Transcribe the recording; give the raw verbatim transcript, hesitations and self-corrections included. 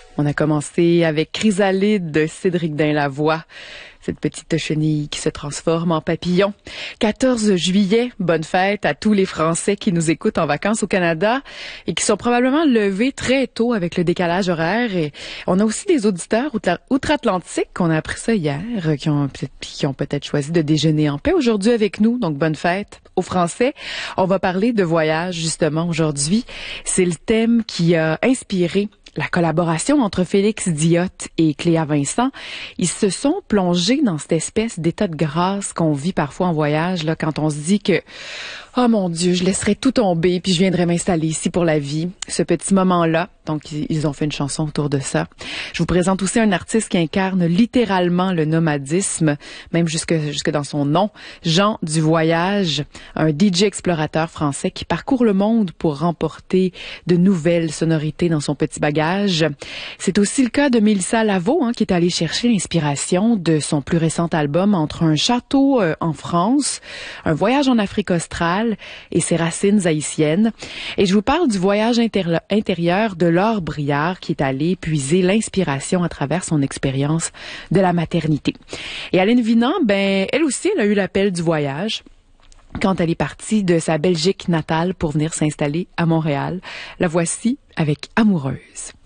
On a commencé avec Chrysalide de Cédric Dain-Lavoie, cette petite chenille qui se transforme en papillon. quatorze juillet, bonne fête à tous les Français qui nous écoutent en vacances au Canada et qui sont probablement levés très tôt avec le décalage horaire. Et on a aussi des auditeurs outre-Atlantique, on a appris ça hier, qui ont peut-être, qui ont peut-être choisi de déjeuner en paix aujourd'hui avec nous. Donc, bonne fête aux Français. On va parler de voyage justement aujourd'hui. C'est le thème qui a inspiré la collaboration entre Félix Diotte et Cléa Vincent. Ils se sont plongés dans cette espèce d'état de grâce qu'on vit parfois en voyage, là, quand on se dit que « Oh mon Dieu, je laisserai tout tomber puis je viendrai m'installer ici pour la vie. » Ce petit moment-là, donc ils ont fait une chanson autour de ça. Je vous présente aussi un artiste qui incarne littéralement le nomadisme, même jusque, jusque dans son nom, Jean du Voyage, un D J explorateur français qui parcourt le monde pour remporter de nouvelles sonorités dans son petit bagage. C'est aussi le cas de Mélissa Lavo, hein, qui est allée chercher l'inspiration de son plus récent album entre un château euh, en France, un voyage en Afrique australe et ses racines haïtiennes. Et je vous parle du voyage inter- intérieur de Laure Briard, qui est allée puiser l'inspiration à travers son expérience de la maternité. Et Aline Vinant, ben, elle aussi, elle a eu l'appel du voyage quand elle est partie de sa Belgique natale pour venir s'installer à Montréal. La voici avec Amoureuse.